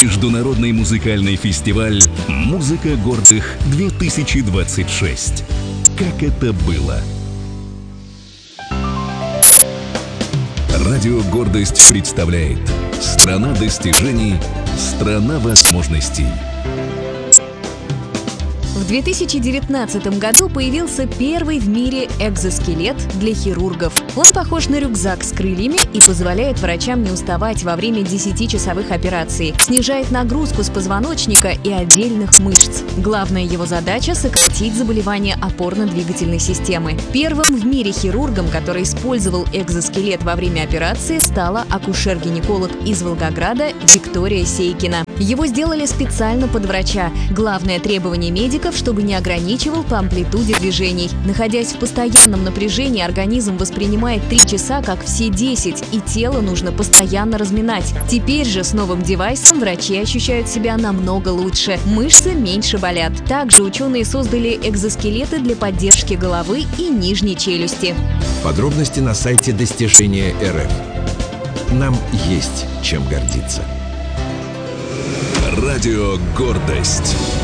Международный музыкальный фестиваль «Музыка гордых-2026». Как это было? Радио «Гордость» представляет «Страна достижений, страна возможностей». В 2019 году появился первый в мире экзоскелет для хирургов. Он похож на рюкзак с крыльями и позволяет врачам не уставать во время 10-часовых операций, снижает нагрузку с позвоночника и отдельных мышц. Главная его задача – сократить заболевания опорно-двигательной системы. Первым в мире хирургом, который использовал экзоскелет во время операции, стала акушер-гинеколог из Волгограда Виктория Сейкина. Его сделали специально под врача. Главное требование медиков, чтобы не ограничивал по амплитуде движений. Находясь в постоянном напряжении, организм воспринимает 3 часа как все 10, и тело нужно постоянно разминать. Теперь же с новым девайсом врачи ощущают себя намного лучше. Мышцы меньше болят. Также ученые создали экзоскелеты для поддержки головы и нижней челюсти. Подробности на сайте Достижения РФ. Нам есть чем гордиться. Радио «Гордость».